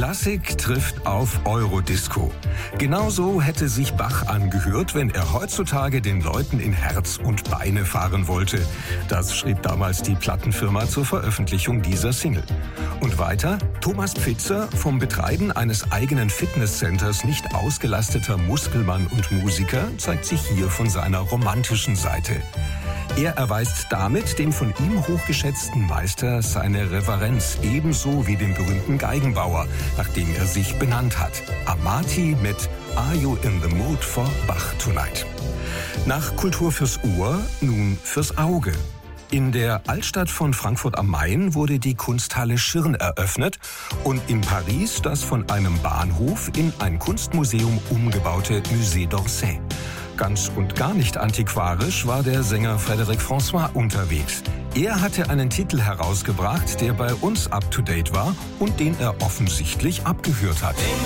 Klassik trifft auf Eurodisco. Genauso hätte sich Bach angehört, wenn er heutzutage den Leuten in Herz und Beine fahren wollte. Das schrieb damals die Plattenfirma zur Veröffentlichung dieser Single. Und weiter, Thomas Pfitzer, vom Betreiben eines eigenen Fitnesscenters nicht ausgelasteter Muskelmann und Musiker, zeigt sich hier von seiner romantischen Seite. Er erweist damit dem von ihm hochgeschätzten Meister seine Reverenz, ebenso wie dem berühmten Geigenbauer, nach dem er sich benannt hat. Amati mit Are You in the Mood for Bach Tonight? Nach Kultur fürs Ohr, nun fürs Auge. In der Altstadt von Frankfurt am Main wurde die Kunsthalle Schirn eröffnet und in Paris das von einem Bahnhof in ein Kunstmuseum umgebaute Musée d'Orsay. Ganz und gar nicht antiquarisch war der Sänger Frédéric François unterwegs. Er hatte einen Titel herausgebracht, der bei uns up-to-date war und den er offensichtlich abgehört hat.